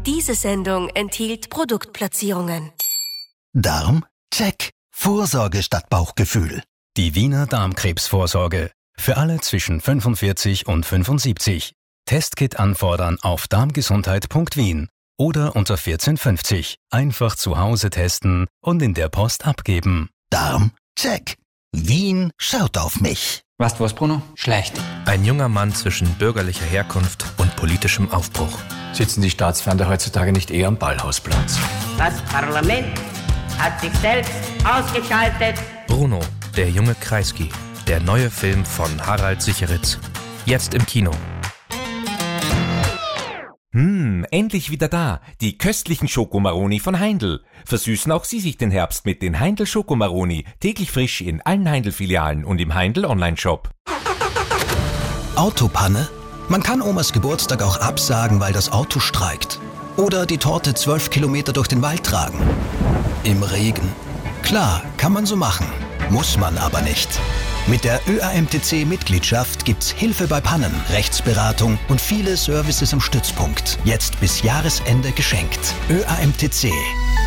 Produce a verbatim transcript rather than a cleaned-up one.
Diese Sendung enthielt Produktplatzierungen. Darm? Check. Vorsorge statt Bauchgefühl. Die Wiener Darmkrebsvorsorge. Für alle zwischen fünfundvierzig und fünfundsiebzig. Testkit anfordern auf darmgesundheit punkt wien oder unter vierzehn fünfzig. Einfach zu Hause testen und in der Post abgeben. Darm? Check. Wien schaut auf mich. Weißt du was, Bruno? Schlecht. Ein junger Mann zwischen bürgerlicher Herkunft und politischem Aufbruch. Sitzen die Staatsfeinde heutzutage nicht eher am Ballhausplatz? Das Parlament hat sich selbst ausgeschaltet. Bruno, der junge Kreisky. Der neue Film von Harald Sicheritz. Jetzt im Kino. Hm, endlich wieder da. Die köstlichen Schokomaroni von Heindl. Versüßen auch Sie sich den Herbst mit den Heindl Schokomaroni. Täglich frisch in allen Heindl-Filialen und im Heindl Online-Shop. Autopanne? Man kann Omas Geburtstag auch absagen, weil das Auto streikt. Oder die Torte zwölf Kilometer durch den Wald tragen. Im Regen. Klar, kann man so machen. Muss man aber nicht. Mit der Ö A M T C-Mitgliedschaft gibt's Hilfe bei Pannen, Rechtsberatung und viele Services im Stützpunkt. Jetzt bis Jahresende geschenkt. Ö A M T C.